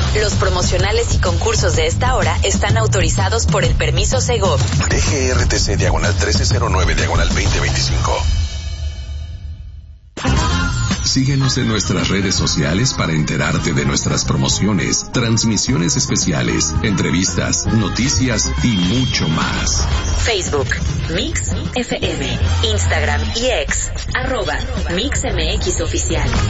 Los promocionales y concursos de esta hora están autorizados por el permiso Segov. DGRTC diagonal 1309 diagonal 2025. Síguenos en nuestras redes sociales para enterarte de nuestras promociones, transmisiones especiales, entrevistas, noticias y mucho más. Facebook, Mix FM, Instagram y X, @MixMX Oficial.